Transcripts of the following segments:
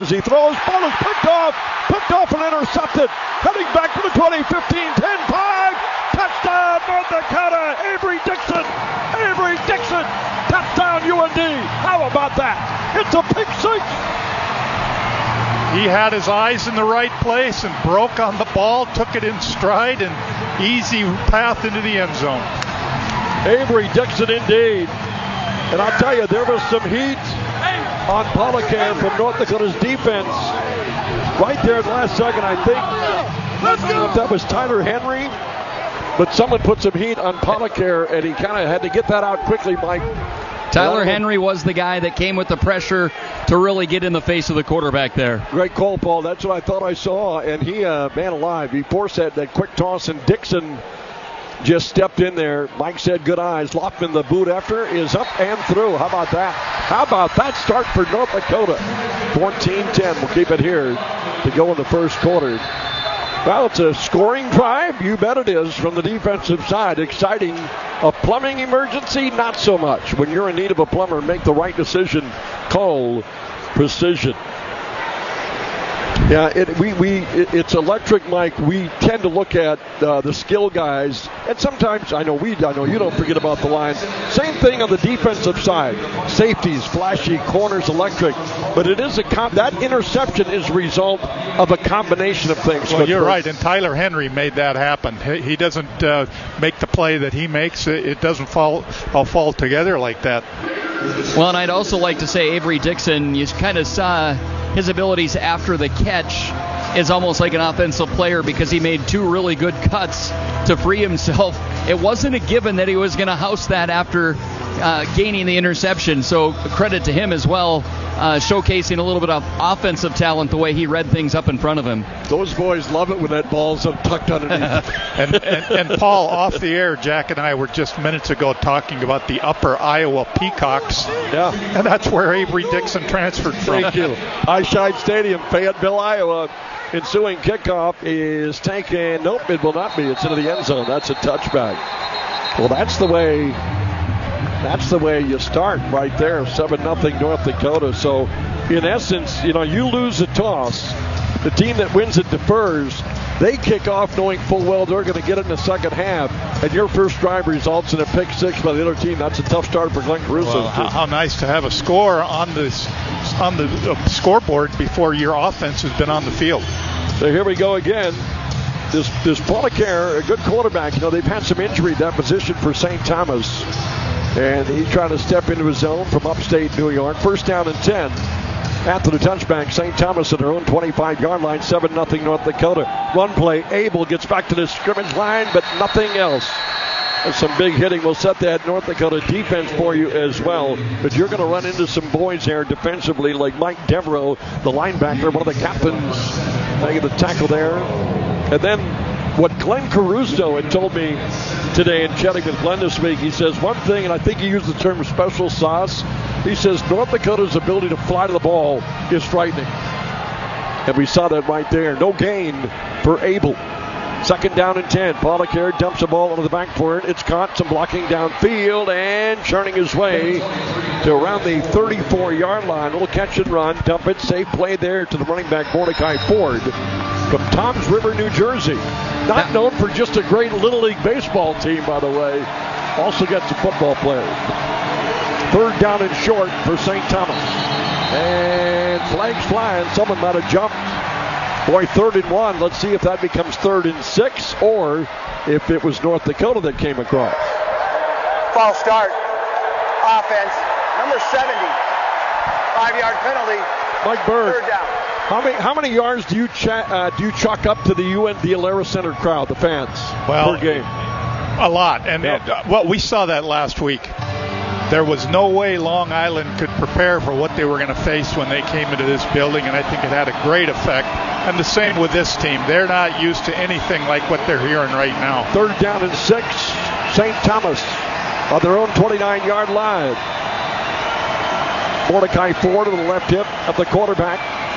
As he throws, ball is picked off and intercepted. Heading back to the 20, 15, 10, 5. Touchdown, North Dakota. Avery Dixon. Touchdown, UND. How about that? It's a pick six. He had his eyes in the right place and broke on the ball, took it in stride, and easy path into the end zone. Avery Dixon indeed. And I'll tell you, there was some heat on Policare from North Dakota's defense. Right there at the last second, I think. I don't know if that was Tyler Henry, but someone put some heat on Policare, and he kind of had to get that out quickly, Mike. Tyler Henry was the guy that came with the pressure to really get in the face of the quarterback there. Great call, Paul. That's what I thought I saw. And he, man alive, he forced that quick toss, and Dixon just stepped in there. Mike said good eyes. Loftman, the boot after, is up and through. How about that? How about that start for North Dakota? 14-10. We'll keep it here to go in the first quarter. Well, it's a scoring drive. You bet it is from the defensive side. Exciting. A plumbing emergency? Not so much. When you're in need of a plumber, make the right decision. Call Precision. Yeah, it's electric, Mike. We tend to look at the skill guys, and sometimes I know you don't forget about the line. Same thing on the defensive side. Safeties, flashy, corners, electric. But it is that interception is a result of a combination of things. Well, you're right, and Tyler Henry made that happen. He doesn't make the play that he makes. It doesn't fall together like that. Well, and I'd also like to say Avery Dixon, you kind of saw his abilities after the catch is almost like an offensive player because he made two really good cuts to free himself. It wasn't a given that he was going to house that after gaining the interception, so credit to him as well, showcasing a little bit of offensive talent the way he read things up in front of him. Those boys love it when that ball's tucked underneath. and Paul, off the air, Jack and I were just minutes ago talking about the Upper Iowa Peacocks. Yeah. And that's where Avery Dixon transferred from. Thank you. Eyeshine Stadium, Fayetteville, Iowa. Ensuing kickoff is taken. Nope, it will not be. It's into the end zone. That's a touchback. Well, that's the way you start right there. 7-0 North Dakota. So, in essence, you lose a toss. The team that wins it defers. They kick off knowing full well they're going to get it in the second half. And your first drive results in a pick six by the other team. That's a tough start for Glenn Caruso. Well, how nice to have a score on the scoreboard before your offense has been on the field. So here we go again. This Policare, a good quarterback. They've had some injury at that position for St. Thomas. And he's trying to step into his zone from upstate New York. First down and 10. After the touchback, St. Thomas at their own 25-yard line, 7-0 North Dakota. Run play, Abel gets back to the scrimmage line, but nothing else. And some big hitting will set that North Dakota defense for you as well. But you're going to run into some boys there defensively, like Mike Devereaux, the linebacker, one of the captains, making the tackle there. And then what Glenn Caruso had told me today in chatting with Glenn this week, he says one thing, and I think he used the term special sauce. He says North Dakota's ability to fly to the ball is frightening. And we saw that right there. No gain for Abel. Second down and 10. Policare dumps the ball into the backcourt. It's caught. Some blocking downfield and churning his way to around the 34-yard line. Little catch and run. Dump it. Safe play there to the running back, Mordecai Ford from Toms River, New Jersey. Not known for just a great Little League baseball team, by the way. Also got some football players. Third down and short for St. Thomas. And flags flying. Someone might have jumped. Boy, 3rd and 1. Let's see if that becomes 3rd and 6 or if it was North Dakota that came across. False start. Offense. Number 70. 5-yard penalty. Mike Bird. Third down. How many yards do you chalk up to the Alara Center crowd, the fans, per game? A lot. And we saw that last week. There was no way Long Island could prepare for what they were going to face when they came into this building, and I think it had a great effect. And the same with this team. They're not used to anything like what they're hearing right now. 3rd down and 6. St. Thomas on their own 29-yard line. Mordecai Ford to the left hip of the quarterback.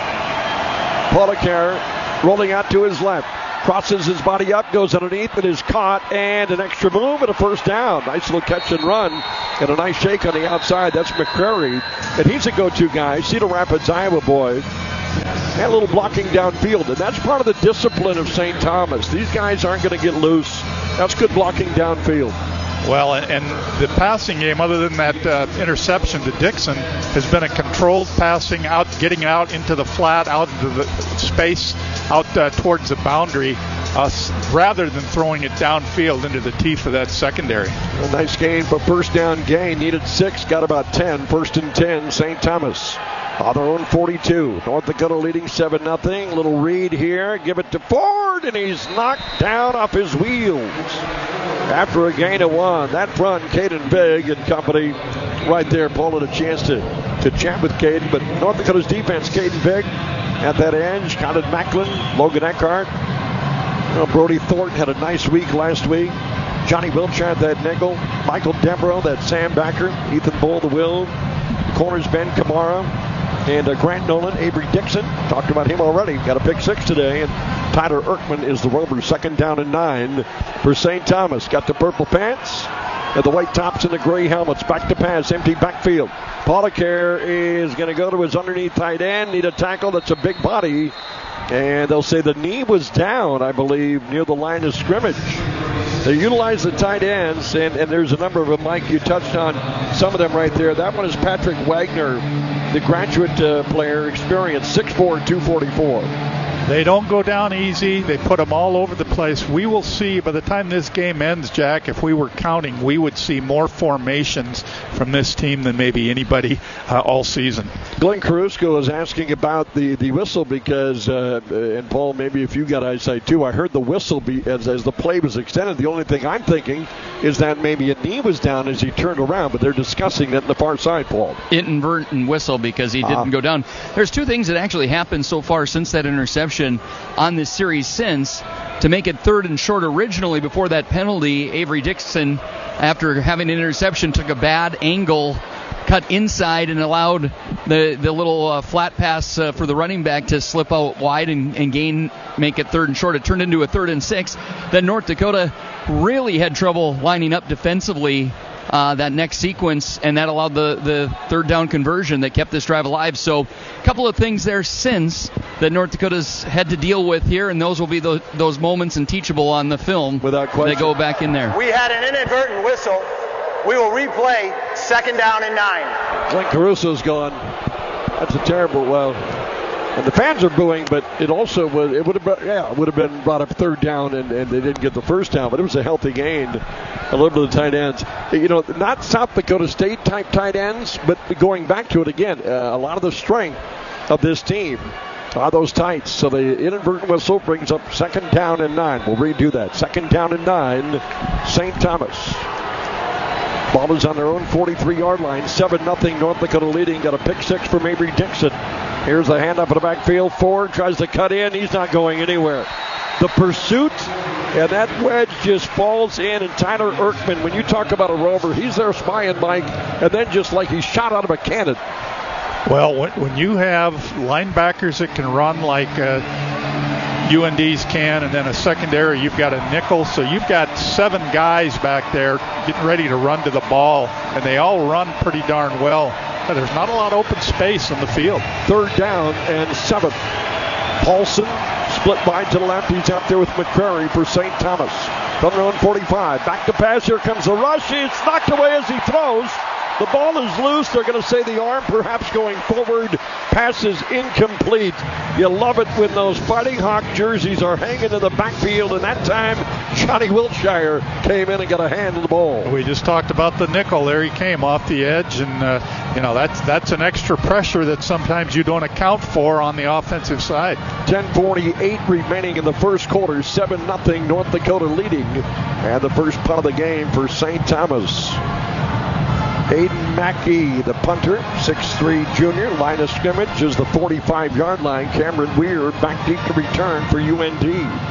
Policare rolling out to his left. Crosses his body up, goes underneath, and is caught, and an extra move and a first down. Nice little catch and run, and a nice shake on the outside. That's McCrary, and he's a go-to guy. Cedar Rapids, Iowa boy. and a little blocking downfield. And that's part of the discipline of St. Thomas. These guys aren't going to get loose. That's good blocking downfield. Well, and the passing game, other than that interception to Dixon, has been a controlled passing out, getting out into the flat, out into the space, out towards the boundary, rather than throwing it downfield into the teeth of that secondary. A nice gain for first down gain. Needed 6, got about 10. First and 10, St. Thomas. On their own 42. North Dakota leading 7-0. Little read here. Give it to Ford, and he's knocked down off his wheels. After a gain of 1. That front, Caden Big and company right there. Paul had a chance to chat with Caden, but North Dakota's defense, Caden Big at that edge. Colin Macklin, Logan Eckhart. Brody Thornton had a nice week last week. Johnny Wiltshire at that nickel. Michael Devereaux, that Sam Backer. Ethan Bull, the will. Corners, Ben Kamara. And Grant Nolan, Avery Dixon. Talked about him already. Got a pick 6 today. And Tyler Erkman is the rover. 2nd down and 9 for St. Thomas. Got the purple pants and the white tops and the gray helmets. Back to pass. Empty backfield. Policare is going to go to his underneath tight end. Need a tackle. That's a big body. And they'll say the knee was down, I believe, near the line of scrimmage. They utilize the tight ends, and there's a number of them, Mike. You touched on some of them right there. That one is Patrick Wagner, the graduate player, experience, 6'4", 244. They don't go down easy. They put them all over the place. We will see by the time this game ends, Jack, if we were counting, we would see more formations from this team than maybe anybody all season. Glenn Caruso is asking about the whistle because, and Paul, maybe if you got eyesight too, I heard the whistle as the play was extended. The only thing I'm thinking is that maybe a knee was down as he turned around, but they're discussing that on the far side, Paul. Inadvertent whistle because he didn't go down. There's 2 things that actually happened so far since that interception on this series since. To make it 3rd and short originally before that penalty, Avery Dixon, after having an interception, took a bad angle, cut inside, and allowed the little flat pass for the running back to slip out wide and make it 3rd and short. It turned into a 3rd and 6. Then North Dakota really had trouble lining up defensively that next sequence, and that allowed the 3rd down conversion that kept this drive alive. So a couple of things there since that North Dakota's had to deal with here, and those will be those moments and teachable on the film. Without question. They go back in there. We had an inadvertent whistle. We will replay 2nd down and 9. Glenn Caruso's gone. That's a terrible, and the fans are booing, but it also would have been brought up 3rd down, and they didn't get the 1st down, but it was a healthy gain. A little bit of the tight ends. Not South Dakota State type tight ends, but going back to it again, a lot of the strength of this team are those tights. So the inadvertent whistle brings up 2nd down and 9. We'll redo that. 2nd down and 9, St. Thomas. Ball is on their own 43-yard line. 7-0 North Dakota leading. Got a pick 6 from Avery Dixon. Here's the handoff in the backfield. Ford tries to cut in. He's not going anywhere. The pursuit, and that wedge just falls in. And Tyler Erkman, when you talk about a rover, he's there spying, Mike, and then just like he's shot out of a cannon. Well, when you have linebackers that can run like UND's can, and then a secondary, you've got a nickel, so you've got 7 guys back there getting ready to run to the ball, and they all run pretty darn well. But there's not a lot of open space on the field. 3rd down and 7. Paulson split wide to the left. He's out there with McCrary for St. Thomas. From their own 45. Back to pass. Here comes the rush. It's knocked away as he throws. The ball is loose. They're going to say the arm perhaps going forward. Pass is incomplete. You love it when those Fighting Hawk jerseys are hanging in the backfield, and that time Johnny Wiltshire came in and got a hand in the ball. We just talked about the nickel. There he came off the edge, and that's an extra pressure that sometimes you don't account for on the offensive side. 10:48 remaining in the first quarter. 7-0 North Dakota leading, and the first punt of the game for St. Thomas. Aiden Mackey, the punter, 6'3 junior. Line of scrimmage is the 45-yard line. Cameron Weir back deep to return for UND.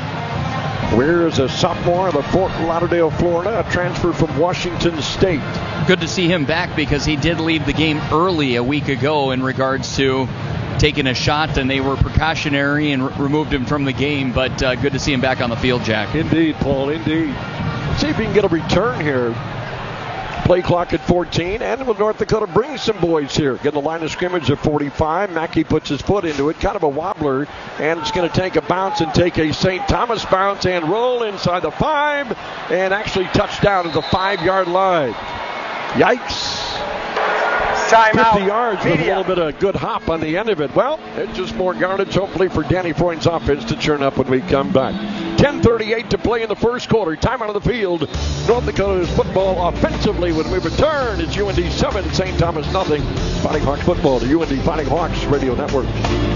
Weir is a sophomore of Fort Lauderdale, Florida, a transfer from Washington State. Good to see him back because he did leave the game early a week ago in regards to taking a shot, and they were precautionary and removed him from the game. But good to see him back on the field, Jack. Indeed, Paul, indeed. Let's see if we can get a return here Play clock at 14, and will North Dakota bring some boys here? Get the line of scrimmage at 45. Mackey puts his foot into it, kind of a wobbler, and it's going to take a bounce and take a St. Thomas bounce and roll inside the 5, and actually touch down at the 5-yard line. Yikes. Timeout. 50 yards with a little bit of good hop on the end of it. Well, it's just more yardage, hopefully, for Danny Freund's offense to churn up when we come back. 10:38 to play in the first quarter. Time out of the field. North Dakota's football offensively when we return. It's UND 7, St. Thomas nothing. Fighting Hawks football, the UND Fighting Hawks Radio Network.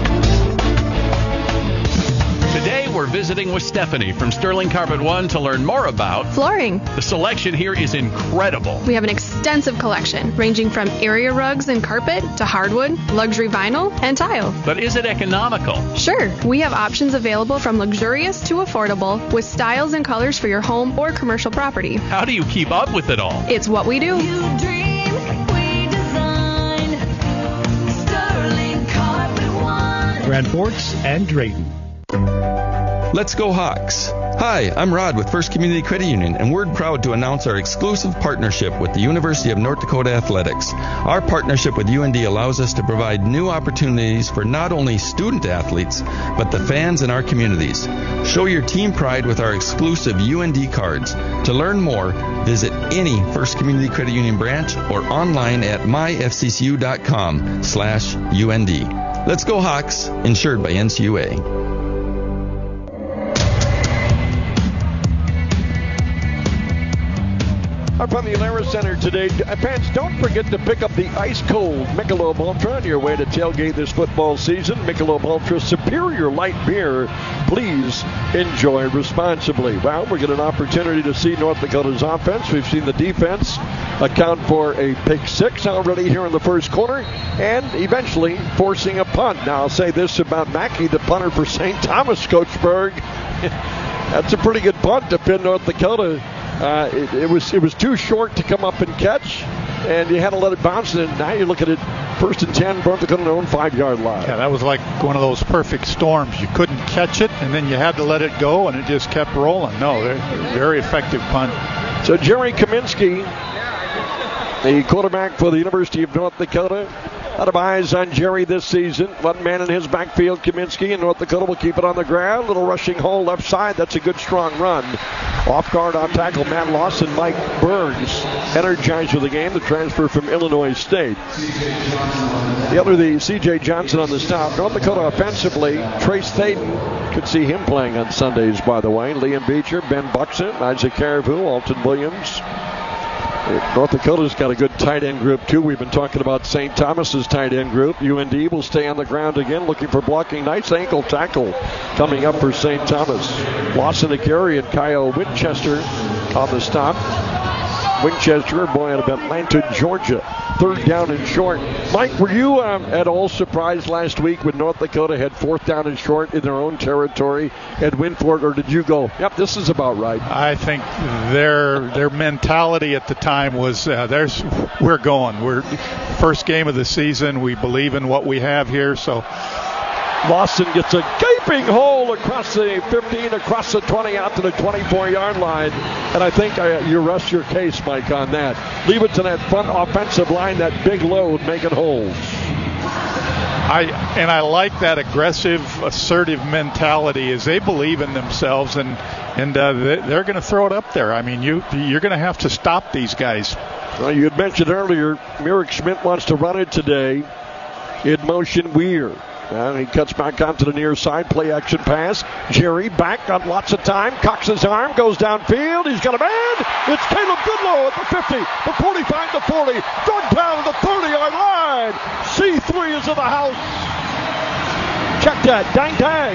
Today we're visiting with Stephanie from Sterling Carpet One to learn more about flooring. The selection here is incredible. We have an extensive collection ranging from area rugs and carpet to hardwood, luxury vinyl, and tile. But is it economical? Sure. We have options available from luxurious to affordable with styles and colors for your home or commercial property. How do you keep up with it all? It's what we do. You dream, we design. Sterling Carpet One. Grand Forks and Drayton. Let's go Hawks! Hi, I'm Rod with First Community Credit Union, and we're proud to announce our exclusive partnership with the University of North Dakota Athletics. Our partnership with UND allows us to provide new opportunities for not only student athletes, but the fans in our communities. Show your team pride with our exclusive UND cards. To learn more, visit any First Community Credit Union branch or online at myfccu.com/UND. Let's go Hawks, insured by NCUA. Up on the Alara Center today. Fans, don't forget to pick up the ice-cold Michelob Ultra on your way to tailgate this football season. Michelob Ultra, superior light beer. Please enjoy responsibly. Well, we get an opportunity to see North Dakota's offense. We've seen the defense account for a pick 6 already here in the first quarter, and eventually forcing a punt. Now, I'll say this about Mackey, the punter for St. Thomas, Coach Berg. That's a pretty good punt to pin North Dakota. It was too short to come up and catch, and you had to let it bounce. And now you look at it, 1st and 10, North Dakota on their own 5-yard line. Yeah, that was like one of those perfect storms. You couldn't catch it, and then you had to let it go, and it just kept rolling. No, very effective punt. So Jerry Kaminsky, the quarterback for the University of North Dakota. A lot of eyes on Jerry this season. One man in his backfield, Kaminsky, and North Dakota will keep it on the ground. Little rushing hole left side. That's a good, strong run. Off guard, on tackle, Matt Lawson, Mike Burns, energized for the game, the transfer from Illinois State. The C.J. Johnson on the stop. North Dakota offensively, Trace Thaden, could see him playing on Sundays, by the way. Liam Beecher, Ben Buxton, Isaac Caribou, Alton Williams. North Dakota's got a good tight end group, too. We've been talking about St. Thomas's tight end group. UND will stay on the ground again, looking for blocking. Nice ankle tackle coming up for St. Thomas. Lawson to carry, and Kyle Winchester on the stop. Winchester, boy, out of Atlanta, Georgia. 3rd down and short. Mike, were you at all surprised last week when North Dakota had 4th down and short in their own territory at Winford, or did you go, yep, this is about right? I think their mentality at the time was, we're going. We're first game of the season. We believe in what we have here, so. Lawson gets a gaping hole across the 15, across the 20, out to the 24-yard line. And I think you rest your case, Mike, on that. Leave it to that front offensive line, that big load, making holes. I like that aggressive, assertive mentality as they believe in themselves, and they're going to throw it up there. I mean, you're going to have to stop these guys. Well, you had mentioned earlier, Merrick Schmidt wants to run it today. In motion, Weir. And he cuts back onto the near side, play action pass. Jerry back, got lots of time, cocks his arm, goes downfield. He's got a man. It's Caleb Goodlow at the 50, the 45, the 40, drug down to the 30-yard line. C3 is in the house. Check that. Dang, dang.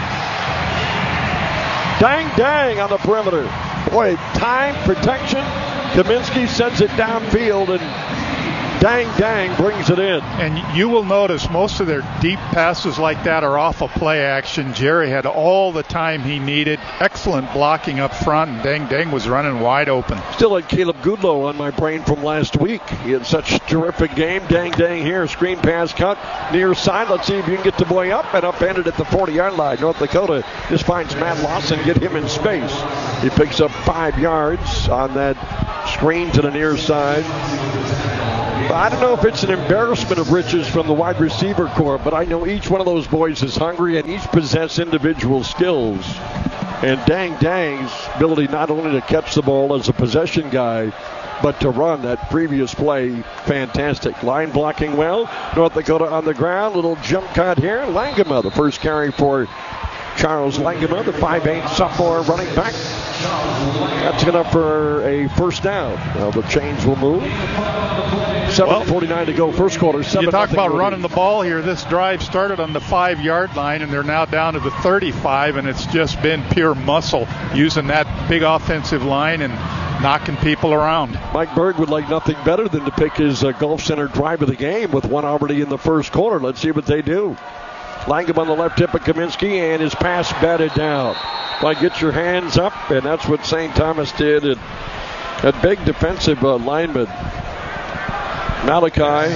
Dang, dang on the perimeter. Boy, time, protection. Kaminsky sends it downfield, and Dang brings it in. And you will notice most of their deep passes like that are off of play action. Jerry had all the time he needed. Excellent blocking up front, and Dang was running wide open. Still had Caleb Goodlow on my brain from last week. He had such a terrific game. Dang here. Screen pass cut near side. Let's see if you can get the boy up and upended at the 40-yard line. North Dakota just finds Matt Lawson, get him in space. He picks up 5 yards on that screen to the near side. I don't know if it's an embarrassment of riches from the wide receiver corps, but I know each one of those boys is hungry and each possess individual skills. And Dang's ability not only to catch the ball as a possession guy, but to run that previous play, fantastic. Line blocking well. North Dakota on the ground. Little jump cut here. Langema, the first carry for Charles Langema, the 5'8 sophomore running back. That's enough for a first down. Now the chains will move. 7:49 to go, first quarter. You talk about running the ball here. This drive started on the 5-yard line, and they're now down to the 35, and it's just been pure muscle using that big offensive line and knocking people around. Mike Berg would like nothing better than to pick his Gulf Center drive of the game with one already in the first quarter. Let's see what they do. Langem on the left hip of Kaminsky, and his pass batted down. Like, get your hands up, and that's what St. Thomas did. And that big defensive lineman, Malachi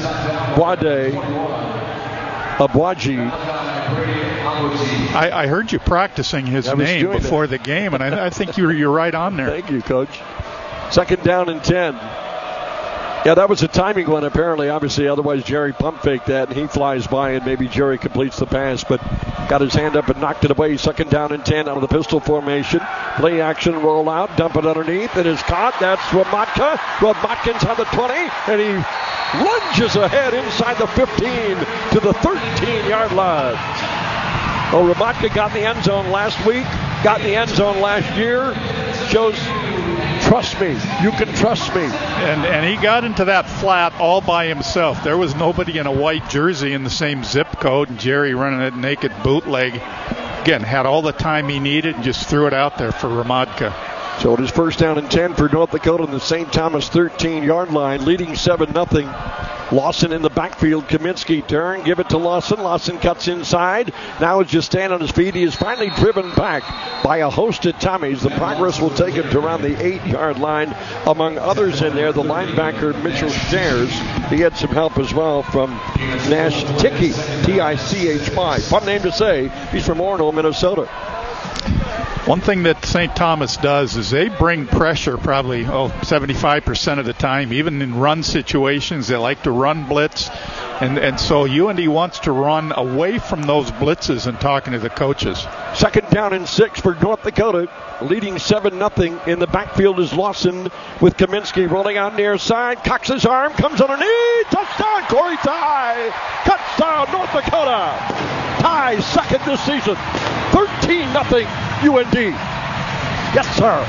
Abwaji. I heard you practicing his name before the game, and I think you're right on there. Thank you, Coach. Second down and 10. Yeah, that was a timing one, apparently. Obviously, otherwise Jerry pump faked that, and he flies by, and maybe Jerry completes the pass, but got his hand up and knocked it away. Second down and 10 out of the pistol formation. Play action, roll out, dump it underneath. It is caught. That's Ramatka. Rodmatkins on the 20, and he lunges ahead inside the 15 to the 13-yard line. Oh, Ramatka got in the end zone last week, got in the end zone last year. Shows, trust me, you can trust me. And he got into that flat all by himself. There was nobody in a white jersey in the same zip code, and Jerry running a naked bootleg. Again, had all the time he needed and just threw it out there for Ramatka. So it is first down and 10 for North Dakota on the St. Thomas 13-yard line, leading 7-0. Lawson in the backfield. Kaminsky turn, give it to Lawson. Lawson cuts inside. Now is just standing on his feet. He is finally driven back by a host of Tommies. The progress will take him to around the 8-yard line. Among others in there, the linebacker Mitchell Stairs. He had some help as well from Nash Ticky, T-I-C-H-Y. Fun name to say. He's from Orono, Minnesota. One thing that St. Thomas does is they bring pressure probably 75% of the time. Even in run situations, they like to run blitz. And so UND wants to run away from those blitzes and talking to the coaches. Second down and 6 for North Dakota. Leading 7-0. In the backfield is Lawson with Kaminsky rolling on near side. Cocks his arm, comes underneath. Touchdown, Corey Ty. Touchdown, North Dakota. Ty second this season. 13-0 UND. Yes, sir.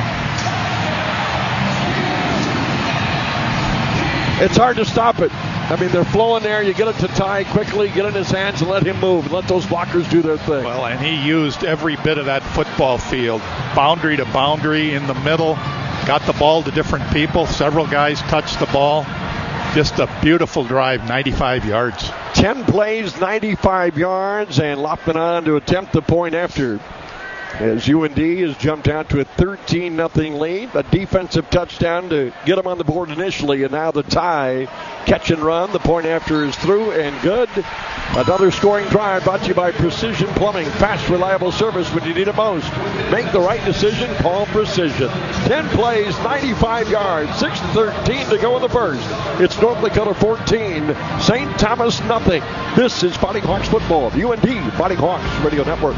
It's hard to stop it. I mean, they're flowing there. You get it to Ty quickly, get in his hands, and let him move. Let those blockers do their thing. Well, and he used every bit of that football field. Boundary to boundary in the middle. Got the ball to different people. Several guys touched the ball. Just a beautiful drive, 95 yards. 10 plays, 95 yards, and Loftman on to attempt the point after. As UND has jumped out to a 13-0 lead. A defensive touchdown to get them on the board initially, and now the tie. Catch and run. The point after is through and good. Another scoring drive brought to you by Precision Plumbing. Fast, reliable service when you need it most. Make the right decision. Call Precision. 10 plays, 95 yards, 6:13 to go in the first. It's North Dakota 14, St. Thomas nothing. This is Fighting Hawks football. UND Fighting Hawks Radio Network.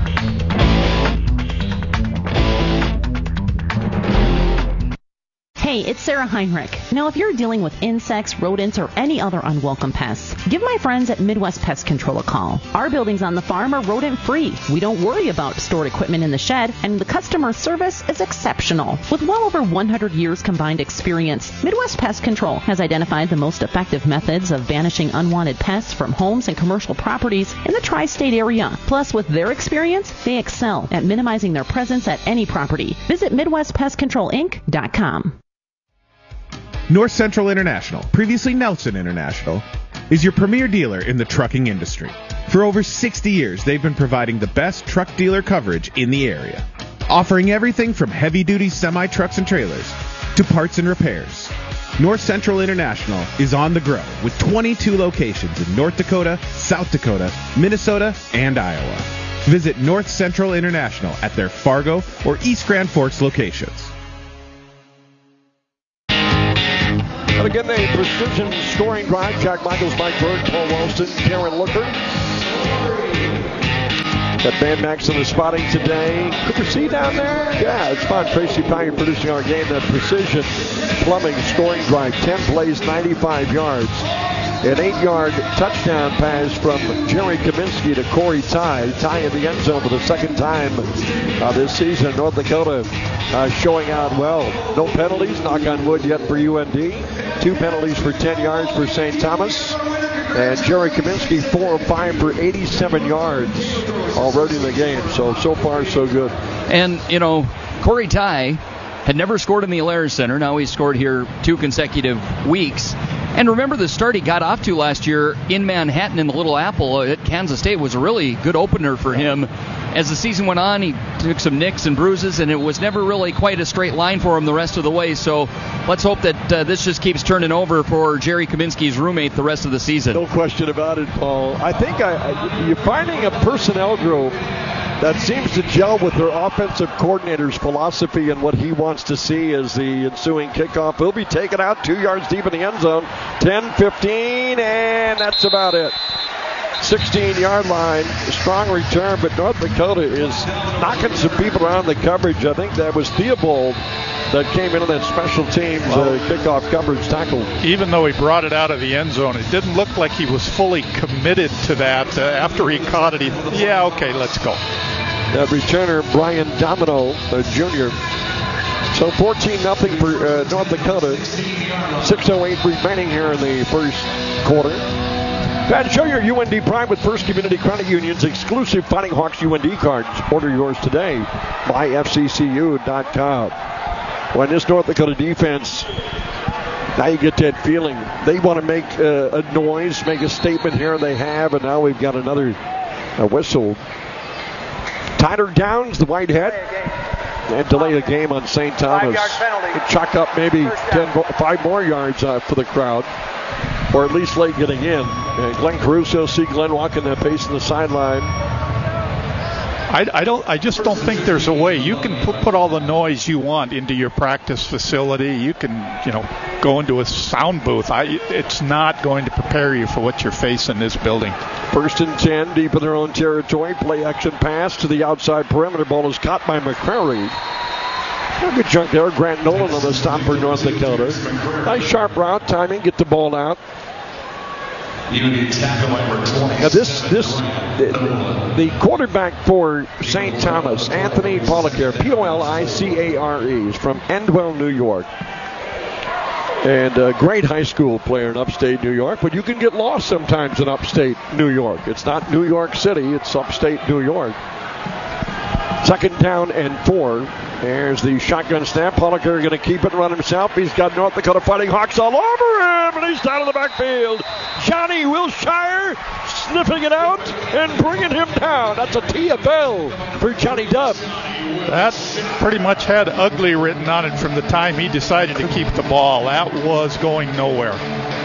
Hey, it's Sarah Heinrich. Now, if you're dealing with insects, rodents, or any other unwelcome pests, give my friends at Midwest Pest Control a call. Our buildings on the farm are rodent-free. We don't worry about stored equipment in the shed, and the customer service is exceptional. With well over 100 years combined experience, Midwest Pest Control has identified the most effective methods of banishing unwanted pests from homes and commercial properties in the tri-state area. Plus, with their experience, they excel at minimizing their presence at any property. Visit MidwestPestControlInc.com. North Central International, previously Nelson International, is your premier dealer in the trucking industry. For over 60 years, they've been providing the best truck dealer coverage in the area, offering everything from heavy-duty semi-trucks and trailers to parts and repairs. North Central International is on the grow with 22 locations in North Dakota, South Dakota, Minnesota, and Iowa. Visit North Central International at their Fargo or East Grand Forks locations. And again, the precision scoring drive. Jack Michaels, Mike Berg, Paul Walston, Karen Looker. Got Van Max in the spotting today. Cooper C down there? Yeah, it's fun. Tracy Pine producing our game. That precision plumbing scoring drive. 10 plays, 95 yards. An 8-yard touchdown pass from Jerry Kaminsky to Corey Ty. Ty in the end zone for the second time this season. North Dakota showing out well. No penalties, knock on wood, yet for UND. 2 penalties for 10 yards for St. Thomas. And Jerry Kaminsky 4 of 5 for 87 yards already in the game. So far, so good. And, Corey Ty had never scored in the Alaris Center. Now he's scored here 2 consecutive weeks. And remember the start he got off to last year in Manhattan in the Little Apple at Kansas State was a really good opener for him. As the season went on, he took some nicks and bruises, and it was never really quite a straight line for him the rest of the way. So let's hope that this just keeps turning over for Jerry Kaminsky's roommate the rest of the season. No question about it, Paul. I think you're finding a personnel group that seems to gel with their offensive coordinator's philosophy and what he wants to see as the ensuing kickoff. He'll be taken out 2 yards deep in the end zone. 10, 15, and that's about it. 16-yard line, strong return, but North Dakota is knocking some people around the coverage. I think that was Theobald that came into that special teams kickoff coverage tackle. Even though he brought it out of the end zone, it didn't look like he was fully committed to that. After he caught it, let's go. That returner, Brian Domino, Jr. So 14-0 for North Dakota. 6:08 remaining here in the first quarter. Glad to show your UND Prime with First Community Credit Union's exclusive Fighting Hawks UND cards. Order yours today by FCCU.com. When this North Dakota defense, now you get that feeling. They want to make a noise, make a statement here, and they have, and now we've got another whistle. Tyler Downs, the white head, and delay the game on St. Thomas. 5-yard penalty. Chuck up maybe 5 more yards for the crowd, or at least late getting in. And Glenn Caruso, see Glenn walking that pace in the sideline. I just don't think there's a way. You can put all the noise you want into your practice facility. You can, go into a sound booth. It's not going to prepare you for what you're facing in this building. 1st and 10, deep in their own territory. Play action pass to the outside perimeter. Ball is caught by McCrary. A good chunk there. Grant Nolan on the stop for North Dakota. Nice sharp route, timing, get the ball out. Now the quarterback for St. Thomas, Anthony Policare, Policare, is from Endwell, New York. And a great high school player in upstate New York, but you can get lost sometimes in upstate New York. It's not New York City, it's upstate New York. 2nd down and 4. There's the shotgun snap. Policare going to keep it and run himself. He's got North Dakota Fighting Hawks all over him, and he's down in the backfield. Johnny Wilshire sniffing it out and bringing him down. That's a TFL for Johnny Dubb. That pretty much had ugly written on it from the time he decided to keep the ball. That was going nowhere.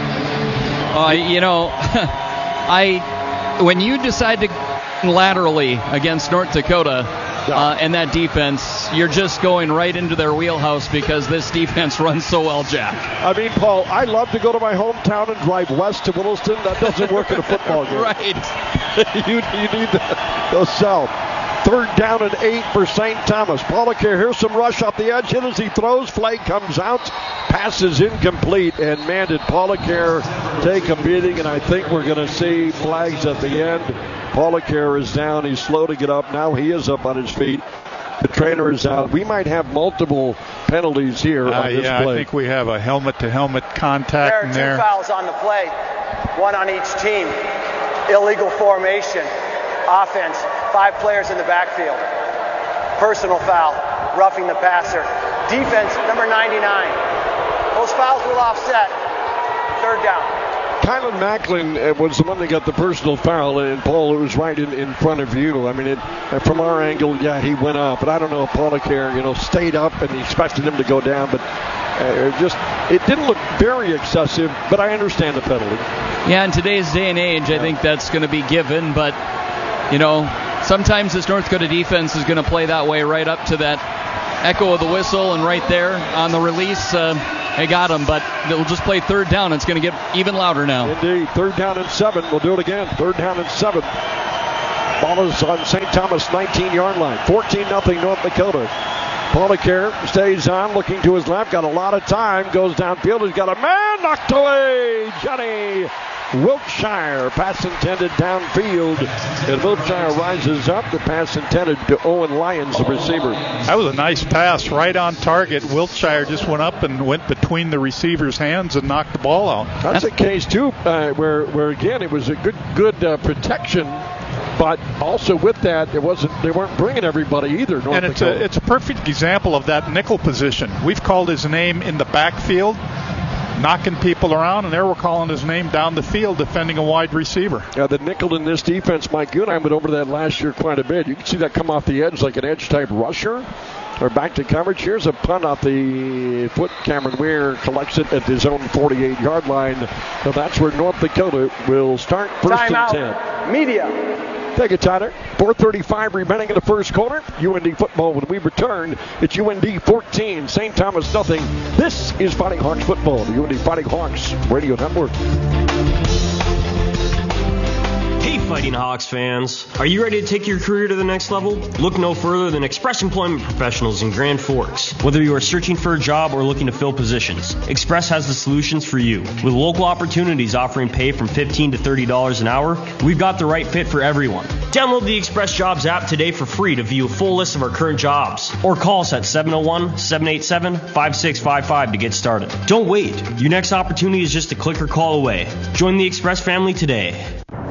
When you decide to laterally against North Dakota, and that defense, you're just going right into their wheelhouse because this defense runs so well, Jack. I mean, Paul, I love to go to my hometown and drive west to Williston. That doesn't work in a football game. Right. you need to go south. 3rd down and 8 for St. Thomas. Policare, here's some rush off the edge. Hit as he throws. Flag comes out. Pass is incomplete. And man, did Policare take a beating. And I think we're going to see flags at the end. Policare is down. He's slow to get up. Now he is up on his feet. The trainer is out. We might have multiple penalties here on this play. I think we have a helmet-to-helmet contact in there. There are 2 fouls on the play, 1 on each team. Illegal formation, offense, 5 players in the backfield. Personal foul, roughing the passer. Defense, number 99. We'll those fouls will offset. Third down. Kylan Macklin was the one that got the personal foul, and Paul was right in front of you. I mean, from our angle, yeah, he went up, but I don't know if Policare, stayed up and he expected him to go down, but it didn't look very excessive, but I understand the penalty. Yeah, in today's day and age, I think that's going to be given, but, sometimes this North Dakota defense is going to play that way right up to that echo of the whistle, and right there on the release, they got him, but they'll just play third down. It's going to get even louder now. Indeed. 3rd down and 7. We'll do it again. 3rd down and 7. Ball is on St. Thomas 19-yard line. 14-0 North Dakota. Policare stays on, looking to his left. Got a lot of time. Goes downfield. He's got a man knocked away. Johnny Wiltshire. Pass intended downfield. And Wiltshire rises up. The pass intended to Owen Lyons, the receiver. That was a nice pass right on target. Wiltshire just went up and went between the receiver's hands and knocked the ball out. That's a case, too, where again, it was a good protection. But also with that, they weren't bringing everybody either. And it's a perfect example of that nickel position. We've called his name in the backfield, knocking people around, and there we're calling his name down the field, defending a wide receiver. The nickel in this defense, Mike, you and I went over that last year quite a bit. You can see that come off the edge like an edge-type rusher. Or back to coverage. Here's a punt off the foot. Cameron Weir collects it at his own 48-yard line. So that's where North Dakota will start. First and 10. Media. Take it, Tyler. 4:35 remaining in the first quarter. UND football when we return. It's UND 14, St. Thomas nothing. This is Fighting Hawks football, the UND Fighting Hawks Radio Network. Hey, Fighting Hawks fans. Are you ready to take your career to the next level? Look no further than Express Employment Professionals in Grand Forks. Whether you are searching for a job or looking to fill positions, Express has the solutions for you. With local opportunities offering pay from $15 to $30 an hour, we've got the right fit for everyone. Download the Express Jobs app today for free to view a full list of our current jobs. Or call us at 701-787-5655 to get started. Don't wait. Your next opportunity is just a click or call away. Join the Express family today.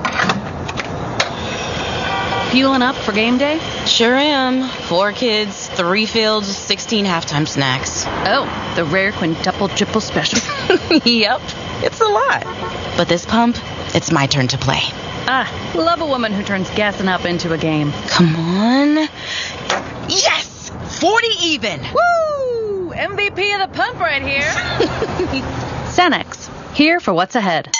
Fueling up for game day? Sure am. 4 kids, 3 fields, 16 halftime snacks. Oh, the rare quintuple triple special. Yep, it's a lot. But this pump, it's my turn to play. Love a woman who turns gassing up into a game. Come on. Yes! 40 even! Woo! MVP of the pump right here. Cenex, here for what's ahead.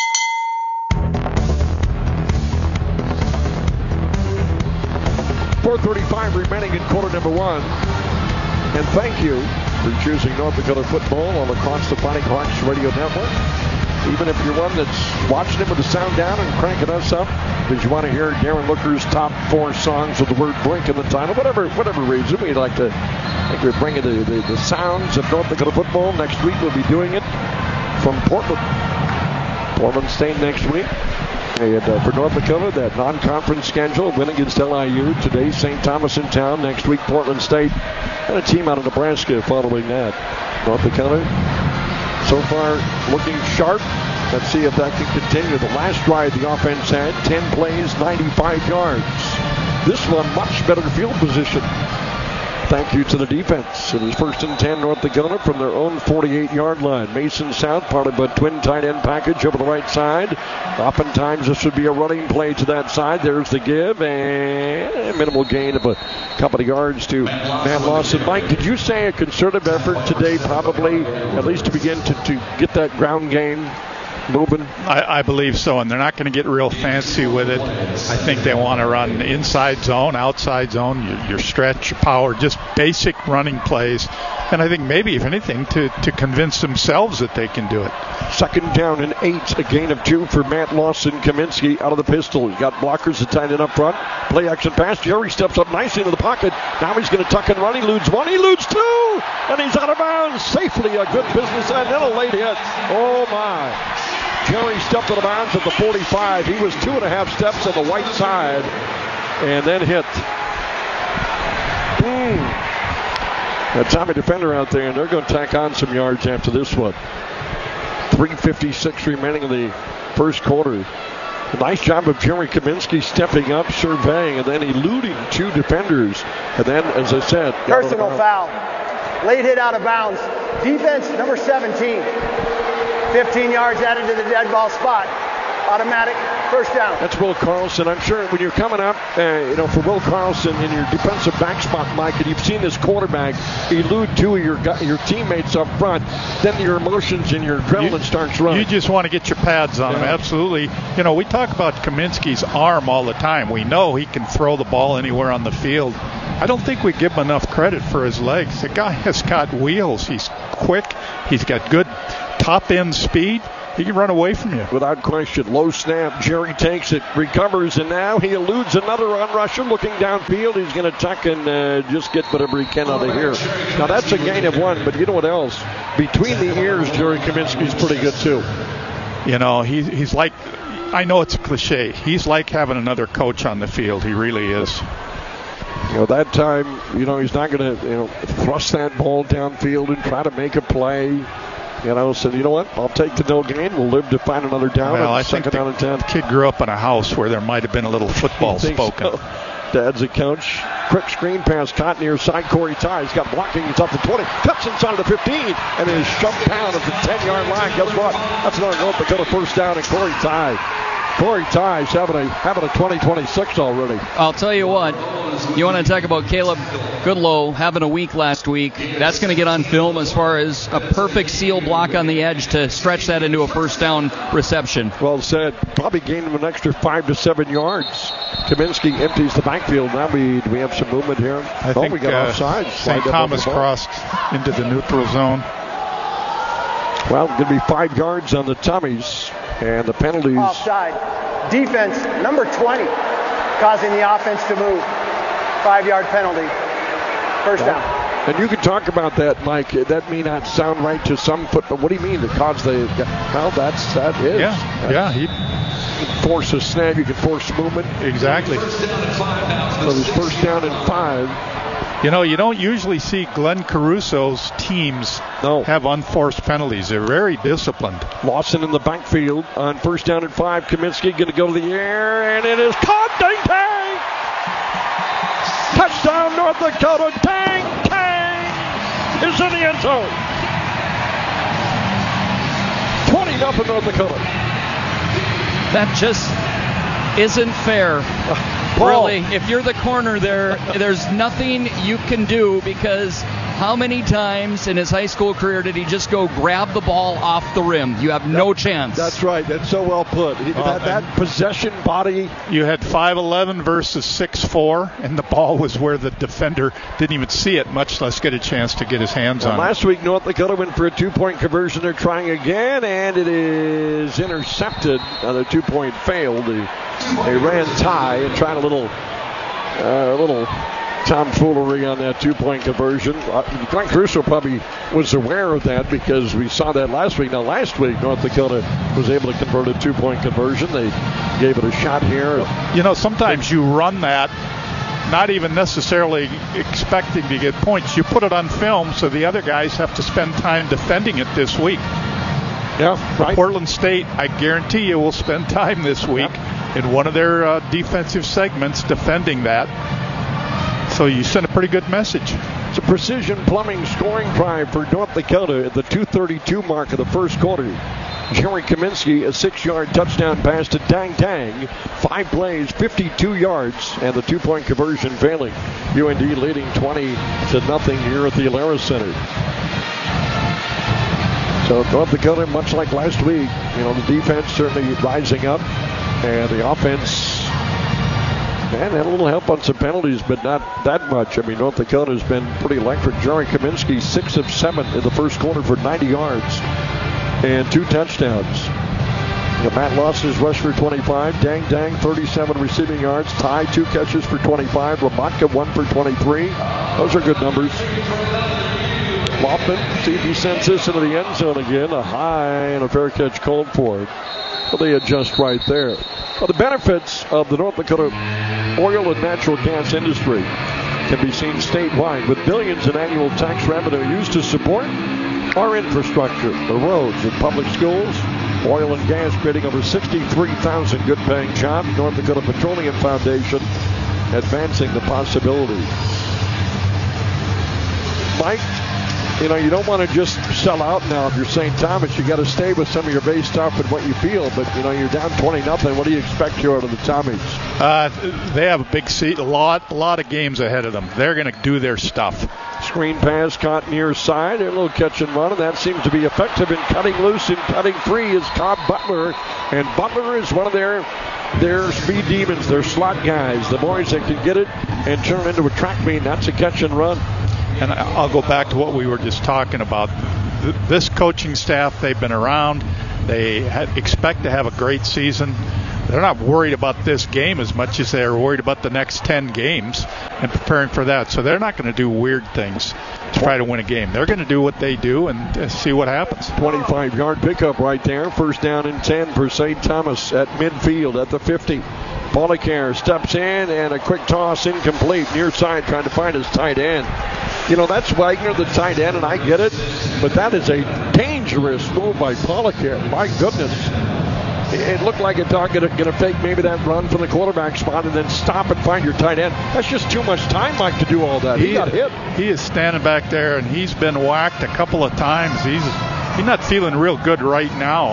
.435 remaining in quarter number 1. And thank you for choosing North Dakota football all across the Fighting Hawks Radio Network. Even if you're one that's watching it with the sound down and cranking us up because you want to hear Darren Looker's top 4 songs with the word Brink in the title, whatever reason, we'd like to think we're bringing the sounds of North Dakota football. Next week we'll be doing it from Portland. Portland State next week. And for North Dakota, that non-conference schedule, win against LIU. Today, St. Thomas in town. Next week, Portland State. And a team out of Nebraska following that. North Dakota, so far, looking sharp. Let's see if that can continue. The last drive the offense had, 10 plays, 95 yards. This one, much better field position. Thank you to the defense. It is 1st and 10 North Dakota from their own 48-yard line. Mason South, part of a twin tight end package over the right side. Oftentimes this would be a running play to that side. There's the give and a minimal gain of a couple of yards to Matt Lawson. Mike, did you say a concerted effort today probably at least to begin to get that ground game moving? I believe so, and they're not going to get real fancy with it. I think they want to run inside zone, outside zone, your stretch, your power, just basic running plays. And I think maybe, if anything, to convince themselves that they can do it. 2nd down and 8, a gain of 2 for Matt Lawson-Kaminsky out of the pistol. He's got blockers that tight end up front. Play action pass. Jerry steps up nicely into the pocket. Now he's going to tuck and run. He eludes 1, he eludes 2, and he's out of bounds safely. A good business end and a late hit. Oh, my. Jerry stepped out of bounds at the 45. He was 2.5 steps on the white side and then hit. A Tommy defender out there, and they're going to tack on some yards after this one. 3:56 remaining in the first quarter. A nice job of Jerry Kaminsky stepping up, surveying, and then eluding 2 defenders. And then, as I said, personal foul. Late hit out of bounds. Defense number 17. 15 yards added to the dead ball spot. Automatic first down. That's Will Carlson. I'm sure when you're coming up, for Will Carlson in your defensive back spot, Mike, and you've seen this quarterback elude two of your teammates up front, then your emotions and your adrenaline starts running. You just want to get your pads on him, absolutely. We talk about Kaminsky's arm all the time. We know he can throw the ball anywhere on the field. I don't think we give him enough credit for his legs. The guy has got wheels. He's quick. He's got good top-end speed. He can run away from you. Without question. Low snap. Jerry takes it, recovers, and now he eludes another run rusher looking downfield. He's going to tuck and just get whatever he can out of here. Now, that's a gain of 1, but you know what else? Between the ears, Jerry Kaminsky's pretty good, too. He's like, I know it's a cliche, he's like having another coach on the field. He really is. That time, he's not going to, thrust that ball downfield and try to make a play. So you know what? I'll take the no gain. We'll live to find another down. Well, I think the kid grew up in a house where there might have been a little football spoken. So. Dad's a coach. Quick screen pass caught near side. Corey Ty. He's got blocking. He's up to 20. Cuts inside of the 15. And is shoved down at the 10-yard line. Guess what? That's another North Dakota first down. And Corey Ty. Corey Ty's having a 20-26 already. I'll tell you what. You want to talk about Caleb Goodlow having a week last week. That's going to get on film as far as a perfect seal block on the edge to stretch that into a first down reception. Well said. Probably gained him an extra 5 to 7 yards. Kaminsky empties the backfield. Now we have some movement here. I think we got offside. St. Thomas crossed into the neutral zone. Well, going to be 5 yards on the Tommies. And the penalties. Offside. Defense number 20, causing the offense to move. 5-yard penalty. First down. And you can talk about that, Mike. That may not sound right to some but what do you mean? It caused the. Well, that is. Yeah. You can force a snap. You can force movement. Exactly. So it's first down and 5. You don't usually see Glenn Caruso's teams have unforced penalties. They're very disciplined. Lawson in the backfield on first down and 5. Kaminsky going to go to the air, and it is caught. Dang, dang! Touchdown, North Dakota. Dang, dang! Is in the end zone. 20-0 North Dakota. That just isn't fair. Really, if you're the corner there's nothing you can do because how many times in his high school career did he just go grab the ball off the rim? You have no chance. That's right. That's so well put. That possession body. You had 5'11" versus 6'4", and the ball was where the defender didn't even see it, much less get a chance to get his hands on it. Last week, North Dakota went for a 2-point conversion. They're trying again, and it is intercepted. The 2-point failed. They ran tie and tried a little tomfoolery on that 2-point conversion. Glenn Caruso probably was aware of that because we saw that last week. Now, last week, North Dakota was able to convert a 2-point conversion. They gave it a shot here. Sometimes you run that, not even necessarily expecting to get points. You put it on film so the other guys have to spend time defending it this week. Yeah, right. Portland State, I guarantee you, will spend time this week in one of their defensive segments defending that. So you send a pretty good message. It's a Precision Plumbing scoring drive for North Dakota at the 2:32 mark of the first quarter. Jerry Kaminsky, a 6-yard touchdown pass to Dang Dang. 5 plays, 52 yards, and the 2-point conversion failing. UND leading 20-0 here at the Alara Center. So North Dakota, much like last week, the defense certainly rising up, and the offense, had a little help on some penalties, but not that much. North Dakota has been pretty electric. Jerry Kaminsky, 6 of 7 in the first quarter for 90 yards and 2 touchdowns. Matt Lawson's rush for 25. Dang Dang, 37 receiving yards. Ty, 2 catches for 25. Ramatka, 1 for 23. Those are good numbers. Lofton, see if he sends this into the end zone again. A high and a fair catch called for it. Well, they adjust right there. Well, the benefits of the North Dakota oil and natural gas industry can be seen statewide with billions in annual tax revenue used to support our infrastructure, the roads and public schools. Oil and gas creating over 63,000 good-paying jobs. North Dakota Petroleum Foundation advancing the possibility. Mike, you don't want to just sell out now if you're St. Thomas. You got to stay with some of your base stuff and what you feel. But, you're down 20-0. What do you expect here out of the Tommies? They have a big seat, a lot of games ahead of them. They're going to do their stuff. Screen pass caught near side. A little catch and run, and that seems to be effective in cutting loose and cutting free is Cobb Butler. And Butler is one of their speed demons, their slot guys, the boys that can get it and turn it into a track meet. That's a catch and run. And I'll go back to what we were just talking about. This coaching staff, they've been around. They expect to have a great season. They're not worried about this game as much as they're worried about the next 10 games and preparing for that. So they're not going to do weird things to try to win a game. They're going to do what they do and see what happens. 25-yard pickup right there. First down and 10 for St. Thomas at midfield at the 50. Policare steps in and a quick toss incomplete. Near side trying to find his tight end. That's Wagner, the tight end, and I get it. But that is a dangerous move by Policare. My goodness. It looked like a dog going to fake maybe that run from the quarterback spot and then stop and find your tight end. That's just too much time, Mike, to do all that. He got hit. He is standing back there, and he's been whacked a couple of times. He's not feeling real good right now.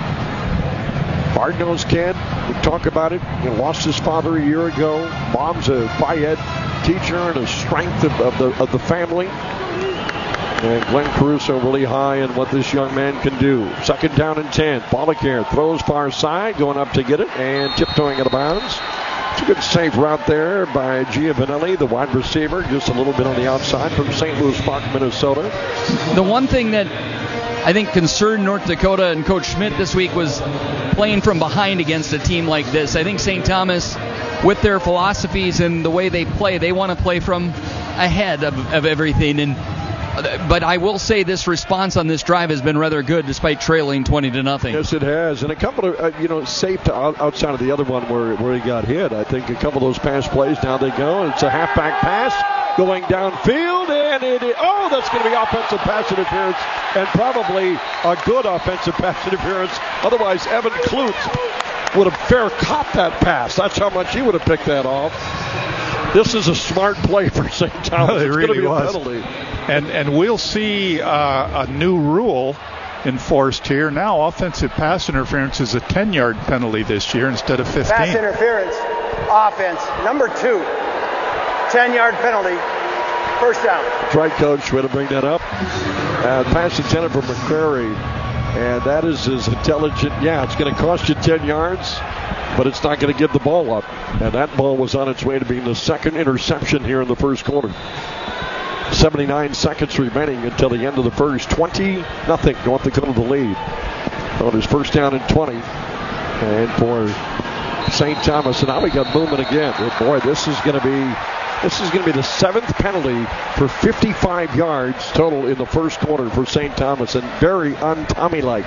Hard-nosed kid. We talk about it. He lost his father a year ago. Mom's a Phi-Ed teacher and a strength of the family. And Glenn Caruso really high in what this young man can do. Second down and 10. Policare throws far side, going up to get it, and tiptoeing out of bounds. It's a good safe route there by Giovanelli, the wide receiver, just a little bit on the outside from St. Louis Park, Minnesota. The one thing that I think concerned North Dakota and Coach Schmidt this week was playing from behind against a team like this. I think St. Thomas, with their philosophies and the way they play, they want to play from ahead of everything. But I will say this response on this drive has been rather good despite trailing 20-0. Yes, it has. And a couple of, safe to outside of the other one where he got hit. I think a couple of those pass plays, now they go. And it's a halfback pass going downfield. And that's going to be offensive pass interference. And probably a good offensive pass interference. Otherwise, Evan Klutz would have fair caught that pass. That's how much he would have picked that off. This is a smart play for St. Thomas. It really was. A penalty. And we'll see a new rule enforced here. Now offensive pass interference is a 10-yard penalty this year instead of 15. Pass interference, offense, number 2, 10-yard penalty, first down. That's right, Coach. Way to bring that up. Pass intended for McCrary. And that is as intelligent. Yeah, it's going to cost you 10 yards, but it's not going to give the ball up. And that ball was on its way to being the second interception here in the first quarter. 79 seconds remaining until the end of the first. 20-0. North Dakota the lead. On his first down and 20. And for St. Thomas, and now we got movement again. Oh boy, this is going to be the 7th penalty for 55 yards total in the first quarter for St. Thomas, and very un-Tommy-like.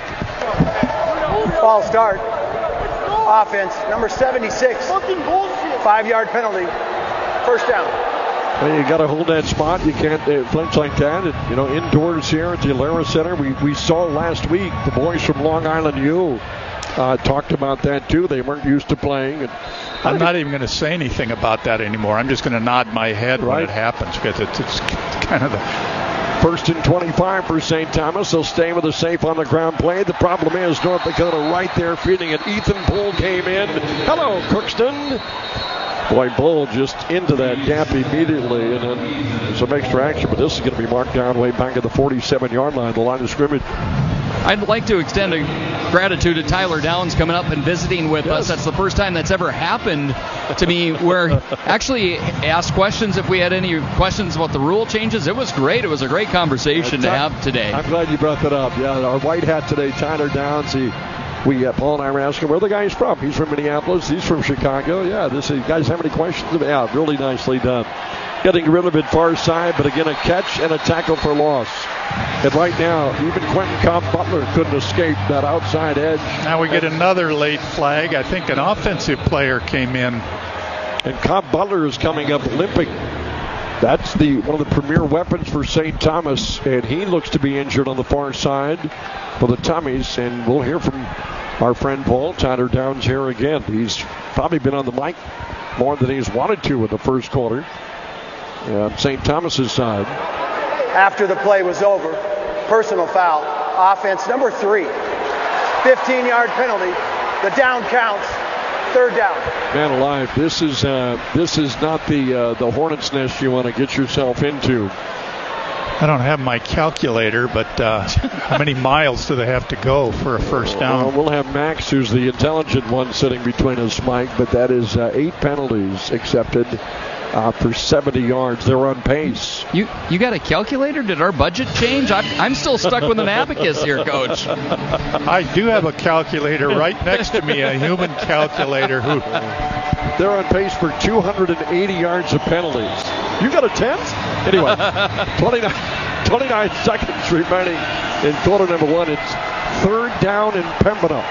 Ball start. Offense, number 76. 5-yard penalty. First down. Well, you got to hold that spot. You can't flinch like that. Indoors here at the Alara Center, we saw last week the boys from Long Island U talked about that too. They weren't used to playing. I'm not even going to say anything about that anymore. I'm just going to nod my head when it happens because it's kind of the... First and 25 for St. Thomas. They'll stay with a safe on the ground play. The problem is North Dakota right there feeding it. Ethan Bull came in. Hello, Crookston. Boy, Bull just into that gap immediately, and then some extra action, but this is going to be marked down way back at the 47-yard line, the line of scrimmage. I'd like to extend a gratitude to Tyler Downs coming up and visiting with us. That's the first time that's ever happened to me, where actually asked questions if we had any questions about the rule changes. It was great. It was a great conversation to have today. I'm glad you brought that up. Yeah, our white hat today, Tyler Downs, Paul and I were asking where the guy's from. He's from Minneapolis. He's from Chicago. Yeah, you guys have any questions? Yeah, really nicely done. Getting rid of it far side, but again, a catch and a tackle for loss. And right now, even Quentin Cobb Butler couldn't escape that outside edge. Now we get another late flag. I think an offensive player came in. And Cobb Butler is coming up limping. That's one of the premier weapons for St. Thomas, and he looks to be injured on the far side for the Tommies. And we'll hear from our friend Paul. Tyler Downs here again. He's probably been on the mic more than he's wanted to in the first quarter. St. Thomas's side. after the play was over. Personal foul. Offense number 3. 15-yard penalty. The down counts. 3rd down. Man alive, this is not the hornet's nest you want to get yourself into. I don't have my calculator, but how many miles do they have to go for a first down? Well, we'll have Max, who's the intelligent one, sitting between us, Mike, but that is 8 penalties accepted for 70 yards. They're on pace. You got a calculator? Did our budget change? I'm still stuck with an abacus here, Coach. I do have a calculator right next to me, a human calculator. They're on pace for 280 yards of penalties. You got a 10th? Anyway, 29 seconds remaining in quarter number 1. It's 3rd down in Pembina.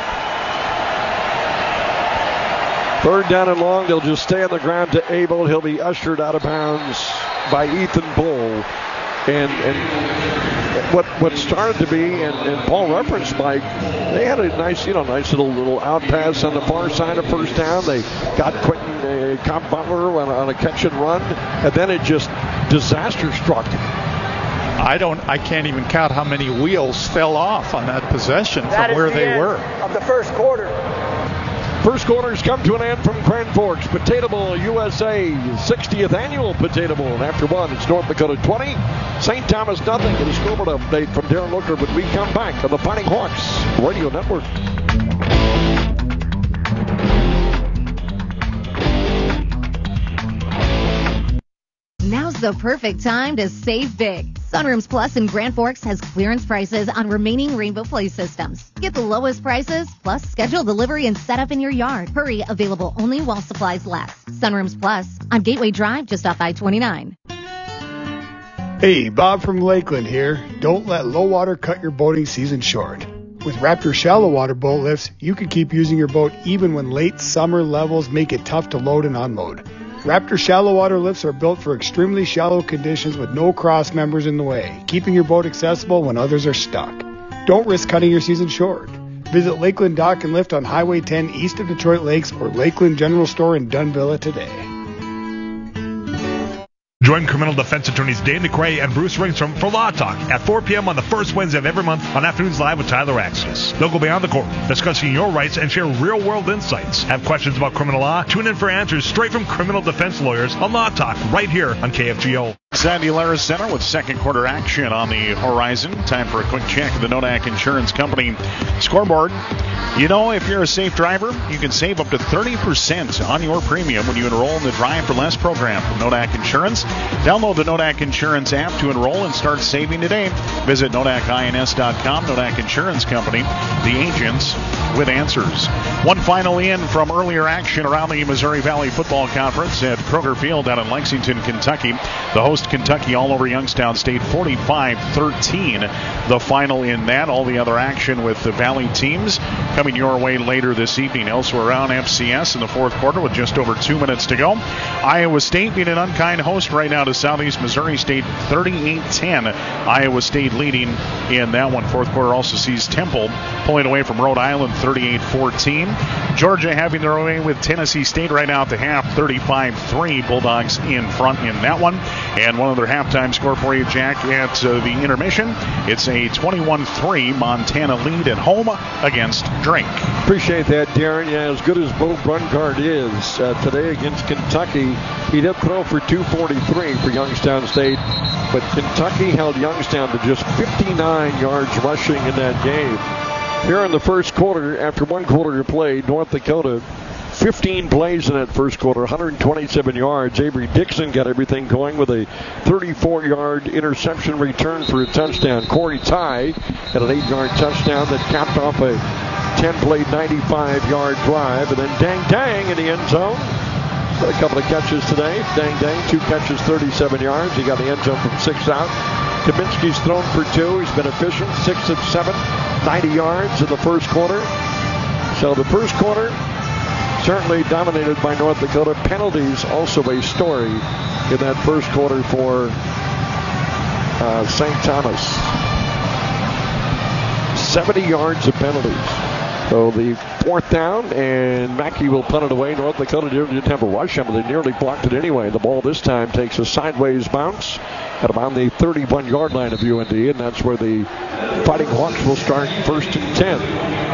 3rd down and long. They'll just stay on the ground to Abel. He'll be ushered out of bounds by Ethan Bull. And what started to be, and Paul referenced, Mike, they had a nice little out pass on the far side of first down. They got Quentin Cobb Butler on a catch and run, and then it just disaster struck. I can't even count how many wheels fell off on that possession from where they were. Of the first quarter. First quarter's come to an end from Grand Forks. Potato Bowl USA, 60th annual Potato Bowl. And after 1, it's North Dakota 20, St. Thomas nothing. And a scoreboard update from Darren Looker when we come back on the Fighting Hawks Radio Network. Now's the perfect time to save big. Sunrooms Plus in Grand Forks has clearance prices on remaining Rainbow Play systems. Get the lowest prices, plus schedule delivery and setup in your yard. Hurry, available only while supplies last. Sunrooms Plus on Gateway Drive, just off I-29. Hey, Bob from Lakeland here. Don't let low water cut your boating season short. With Raptor shallow water boat lifts, you can keep using your boat even when late summer levels make it tough to load and unload. Raptor shallow water lifts are built for extremely shallow conditions with no cross members in the way, keeping your boat accessible when others are stuck. Don't risk cutting your season short. Visit Lakeland Dock and Lift on Highway 10 east of Detroit Lakes or Lakeland General Store in Dunvilla today. Join criminal defense attorneys Dave McRae and Bruce Ringstrom for Law Talk at 4 p.m. on the first Wednesday of every month on Afternoons Live with Tyler Axis. They'll go beyond the court, discussing your rights and share real-world insights. Have questions about criminal law? Tune in for answers straight from criminal defense lawyers on Law Talk right here on KFGO. Sandy Lara Center with second quarter action on the horizon. Time for a quick check of the Nodak Insurance Company scoreboard. You know, if you're a safe driver, you can save up to 30% on your premium when you enroll in the Drive for Less program from Nodak Insurance. Download the Nodak Insurance app to enroll and start saving today. Visit NodakINS.com. Nodak Insurance Company, the agents with answers. One final in from earlier action around the Missouri Valley Football Conference at Kroger Field down in Lexington, Kentucky. The host Kentucky all over Youngstown State 45-13. The final in that. All the other action with the Valley teams coming your way later this evening. Elsewhere around FCS in the fourth quarter with just over 2 minutes to go. Iowa State being an unkind host right now to Southeast Missouri State 38-10. Iowa State leading in that one. Fourth quarter also sees Temple pulling away from Rhode Island 38-14. Georgia having their way with Tennessee State right now at the half 35-3. Bulldogs in front in that one. And one other halftime score for you, Jack, at the intermission. It's a 21-3 Montana lead at home against Drake. Appreciate that, Darren. Yeah, as good as Bo Brungard is today against Kentucky, he did throw for 243 for Youngstown State, but Kentucky held Youngstown to just 59 yards rushing in that game. Here in the first quarter, after one quarter played, North Dakota 15 plays in that first quarter, 127 yards. Avery Dixon got everything going with a 34-yard interception return for a touchdown. Corey Ty had an 8-yard touchdown that capped off a 10-play, 95-yard drive. And then Dang Dang in the end zone. Got a couple of catches today. Dang Dang, 2 catches, 37 yards. He got the end zone from 6 out. Kaminsky's thrown for 2. He's been efficient, 6 of 7, 90 yards in the first quarter. So the first quarter certainly dominated by North Dakota. Penalties also a story in that first quarter for St. Thomas. 70 yards of penalties. So the fourth down, and Mackey will punt it away. North Dakota didn't have a rush on it. They nearly blocked it anyway. The ball this time takes a sideways bounce at about the 31-yard line of UND, and that's where the Fighting Hawks will start first and 10.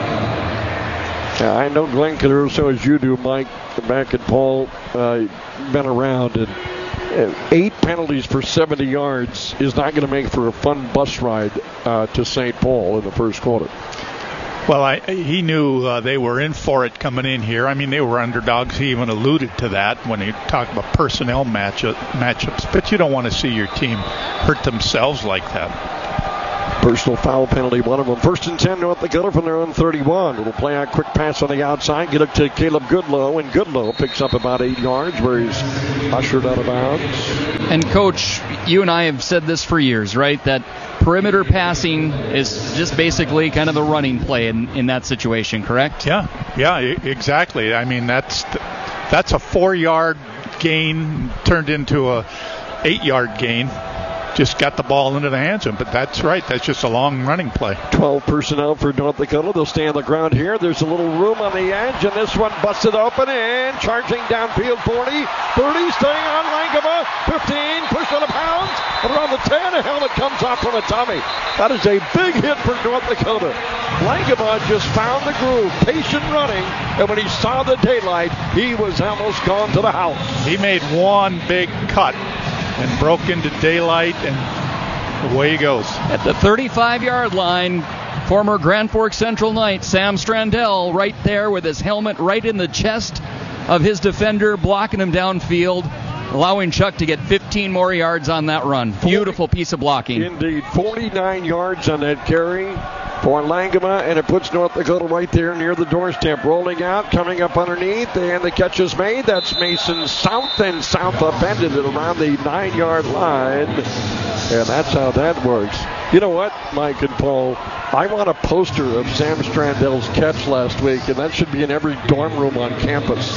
I know Glenn Caruso, as you do, Mike, Mac and Paul, been around, and 8 penalties for 70 yards is not going to make for a fun bus ride to St. Paul in the first quarter. Well, he knew they were in for it coming in here. I mean, they were underdogs. He even alluded to that when he talked about personnel matchups. But you don't want to see your team hurt themselves like that. Personal foul penalty, one of them. First and 10, North Dakota from their own 31. It'll play out quick pass on the outside, get it to Caleb Goodlow, and Goodlow picks up about 8 yards where he's ushered out of bounds. And, Coach, you and I have said this for years, right, that perimeter passing is just basically kind of the running play in that situation, correct? Yeah, exactly. I mean, that's a 4-yard gain turned into a 8-yard gain. Just got the ball into the hands of him, but that's right. That's just a long running play. 12 personnel for North Dakota. They'll stay on the ground here. There's a little room on the edge, and this one busted open and charging downfield 40, 30, staying on Langema, 15, pushed out of bounds, and around the 10, a helmet comes off from a tummy. That is a big hit for North Dakota. Langema just found the groove, patient running, and when he saw the daylight, he was almost gone to the house. He made one big cut and broke into daylight, and away he goes. At the 35-yard line, former Grand Forks Central Knight Sam Strandell right there with his helmet right in the chest of his defender, blocking him downfield, allowing Chuck to get 15 more yards on that run. Beautiful piece of blocking. Indeed, 49 yards on that carry for Langema, and it puts North Dakota right there near the doorstep. Rolling out, coming up underneath, and the catch is made. That's Mason South, and South upended it around the 9-yard line, and that's how that works. You know what, Mike and Paul? I want a poster of Sam Strandell's catch last week, and that should be in every dorm room on campus.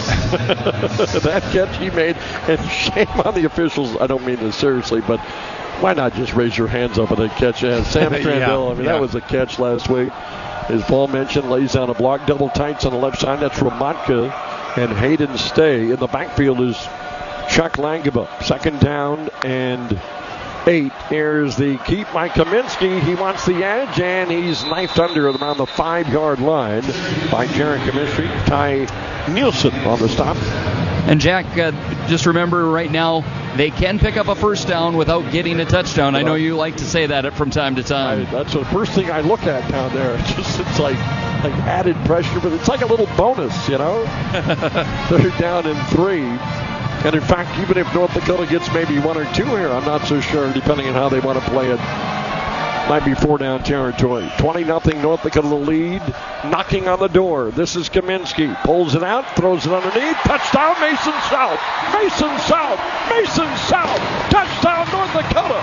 That catch he made, and shame on the officials. I don't mean this seriously, but why not just raise your hands up at that catch? Sam Strandell, that was a catch last week. As Paul mentioned, lays down a block, double tights on the left side. That's Ramatka and Hayden Stay. In the backfield is Chuck Langema. Second down and 8. Here's the keep by Kaminsky. He wants the edge, and he's knifed under around the 5-yard line by Jared Kaminsky. Ty Nielsen on the stop. And Jack, just remember right now, they can pick up a first down without getting a touchdown. I know you like to say that from time to time. That's the first thing I look at down there. It's like added pressure, but it's like a little bonus, you know. They're down in 3. And in fact, even if North Dakota gets maybe 1 or 2 here, I'm not so sure, depending on how they want to play it. Might be 4-down territory. 20-0 North Dakota lead. Knocking on the door. This is Kaminsky. Pulls it out, throws it underneath. Touchdown, Mason South. Mason South. Mason South. Touchdown, North Dakota.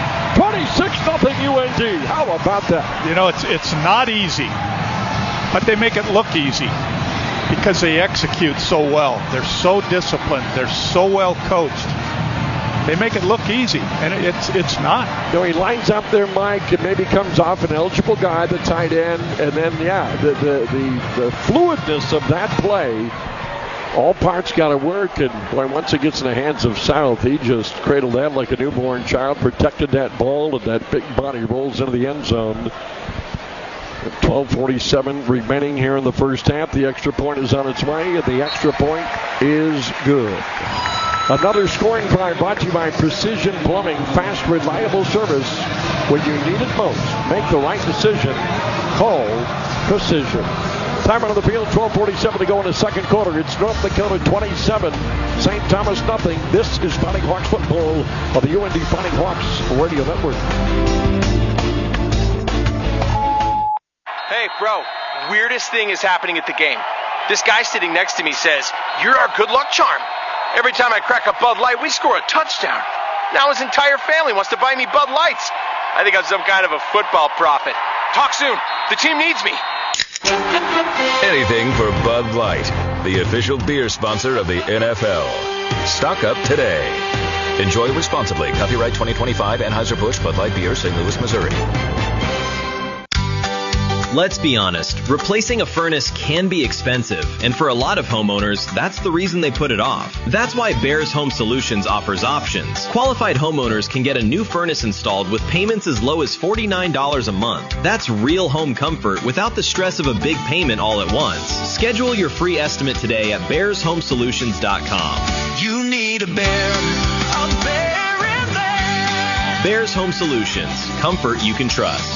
26-0 UND. How about that? You know, it's not easy, but they make it look easy because they execute so well. They're so disciplined. They're so well coached. They make it look easy, and it's not. You know, he lines up there, Mike, and maybe comes off an eligible guy, the tight end, and then, the fluidness of that play, all parts got to work, and boy, once it gets in the hands of South, he just cradled that like a newborn child, protected that ball, and that big body rolls into the end zone. 12:47 remaining here in the first half. The extra point is on its way, and the extra point is good. Another scoring drive brought to you by Precision Plumbing. Fast, reliable service when you need it most. Make the right decision. Call Precision. Time on the field, 12:47 to go in the second quarter. It's North Dakota 27, St. Thomas nothing. This is Fighting Hawks football of the UND Fighting Hawks Radio Network. Hey, bro, weirdest thing is happening at the game. This guy sitting next to me says, "You're our good luck charm. Every time I crack a Bud Light, we score a touchdown. Now his entire family wants to buy me Bud Lights. I think I'm some kind of a football prophet. Talk soon. The team needs me." Anything for Bud Light, the official beer sponsor of the NFL. Stock up today. Enjoy responsibly. Copyright 2025 Anheuser-Busch Bud Light Beer, St. Louis, Missouri. Let's be honest, replacing a furnace can be expensive, and for a lot of homeowners, that's the reason they put it off. That's why Bears Home Solutions offers options. Qualified homeowners can get a new furnace installed with payments as low as $49 a month. That's real home comfort without the stress of a big payment all at once. Schedule your free estimate today at bearshomesolutions.com. You need a bear in there. Bears Home Solutions. Comfort you can trust.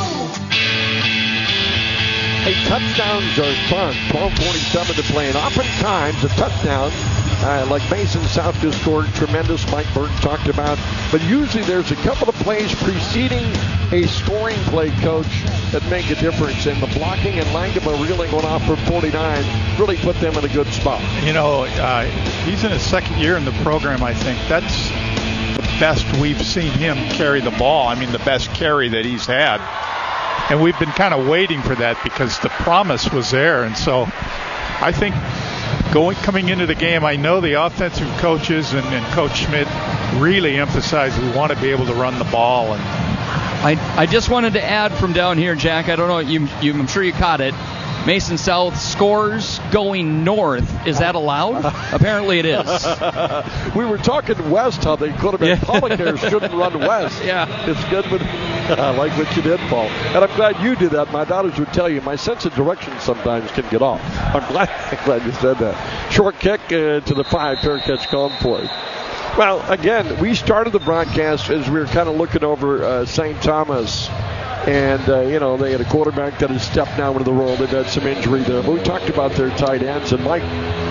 Hey, touchdowns are fun. 12:47 to play, and oftentimes a touchdown, like Mason South just scored, tremendous, Mike Burke talked about, but usually there's a couple of plays preceding a scoring play, Coach, that make a difference, and the blocking and Langema really going off for 49 really put them in a good spot. You know, he's in his second year in the program, I think. That's the best we've seen him carry the ball. I mean, the best carry that he's had. And we've been kind of waiting for that because the promise was there. And so I think coming into the game, I know the offensive coaches and Coach Schmidt really emphasize we want to be able to run the ball. And I just wanted to add from down here, Jack, I don't know, I'm sure you caught it. Mason South scores going north. Is that allowed? Apparently it is. We were talking west, how they could have been. Polycare shouldn't run west. Yeah. It's good, but I like what you did, Paul. And I'm glad you did that. My daughters would tell you my sense of direction sometimes can get off. I'm glad you said that. Short kick to the 5, fair catch called for it. Well, again, we started the broadcast as we were kind of looking over St. Thomas. And, they had a quarterback that has stepped now into the role. They've had some injury there. But we talked about their tight ends. And, Mike,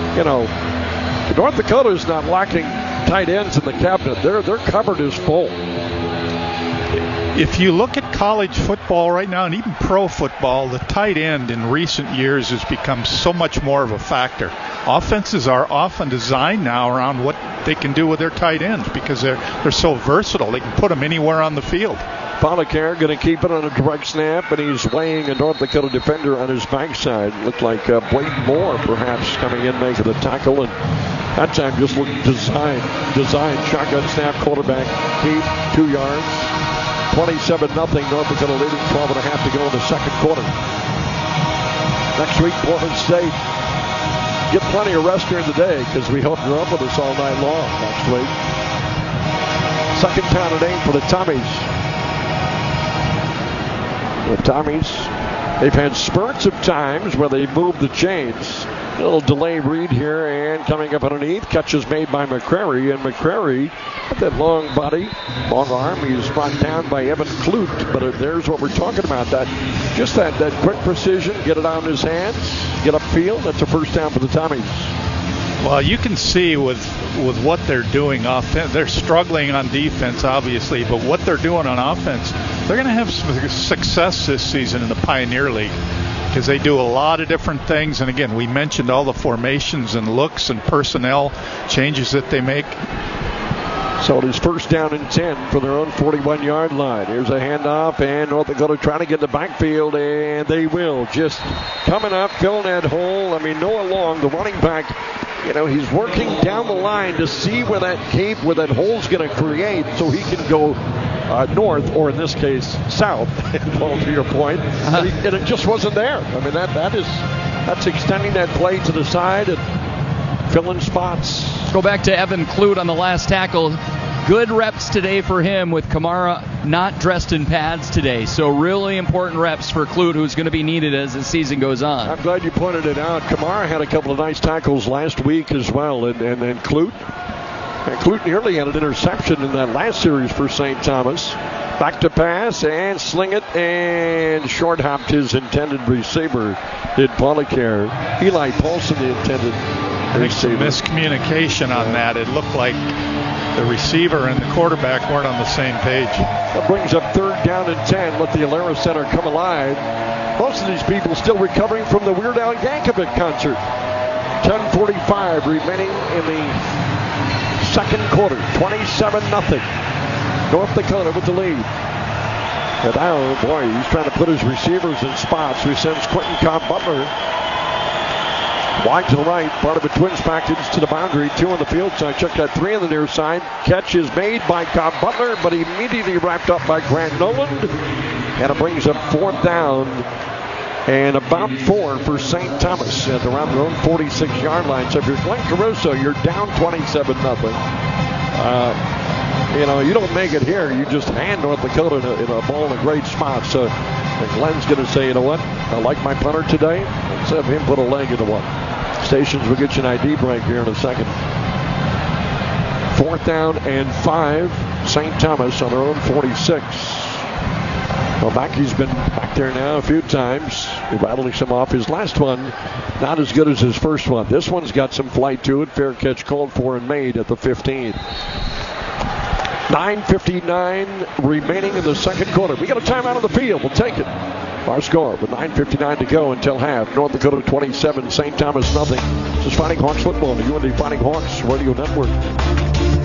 North Dakota is not lacking tight ends in the cabinet. Their cupboard is full. If you look at college football right now and even pro football, the tight end in recent years has become so much more of a factor. Offenses are often designed now around what they can do with their tight ends because they're so versatile. They can put them anywhere on the field. Polycare going to keep it on a direct snap, and he's weighing a North Dakota defender on his backside. Looked like Blake Moore, perhaps, coming in making the tackle, and that time just looked designed. Shotgun snap, quarterback deep, 2 yards. 27-0, North Dakota leading, 12.5 to go in the second quarter. Next week, Portland State. Get plenty of rest during the day because we hope you're up with us all night long next week. Second town and 8 for the Tommies. The Tommies, they've had spurts of times where they move the chains. A little delay read here, and coming up underneath, catches made by McCrary, and McCrary with that long body, long arm. He's brought down by Evan Clute, but there's what we're talking about. That quick precision, get it out in his hands, get upfield. That's a first down for the Tommies. Well, you can see with what they're doing offense, they're struggling on defense, obviously, but what they're doing on offense, they're going to have some success this season in the Pioneer League because they do a lot of different things. And again, we mentioned all the formations and looks and personnel changes that they make. So it is first down and 10 for their own 41-yard line. Here's a handoff, and North Dakota trying to get in the backfield, and they will. Just coming up, filling that hole. I mean, Noah Long, the running back, he's working down the line to see where that hole's going to create so he can go north, or in this case, south, Paul, to your point. And it just wasn't there. I mean, that's extending that play to the side and filling spots. Go back to Evan Clute on the last tackle. Good reps today for him with Kamara not dressed in pads today. So really important reps for Clute, who's going to be needed as the season goes on. I'm glad you pointed it out. Kamara had a couple of nice tackles last week as well. And Clute nearly had an interception in that last series for St. Thomas. Back to pass and sling it, and short hopped his intended receiver, did Polycare. Eli Paulson, the intended receiver. Miscommunication on that. It looked like the receiver and the quarterback weren't on the same page. That brings up third down and 10. Let the Alara Center come alive. Most of these people still recovering from the Weird Al Yankovic concert. 10:45 remaining in the second quarter. 27-0. North Dakota with the lead. And now, boy, he's trying to put his receivers in spots. He sends Quentin Cobb-Butler wide to the right. Part of a twins package to the boundary. 2 on the field side. Check that 3 on the near side. Catch is made by Cobb-Butler, but immediately wrapped up by Grant Noland. And it brings up fourth down And about 4 for St. Thomas at around their own 46-yard line. So if you're Glenn Caruso, you're down 27-0. You don't make it here. You just hand North Dakota in a ball in a great spot. So Glenn's going to say, you know what? I like my punter today. Let's have him put a leg into one. Stations will get you an ID break here in a second. 4th down and 5. St. Thomas on their own 46. Well, Mackey's been back there now a few times. He's rattling some off. His last one, not as good as his first one. This one's got some flight to it. Fair catch called for and made at the 15. 9:59 remaining in the second quarter. We got a timeout on the field. We'll take it. Our score with 9:59 to go until half. North Dakota 27, St. Thomas nothing. This is Fighting Hawks football, the UND Fighting Hawks Radio Network.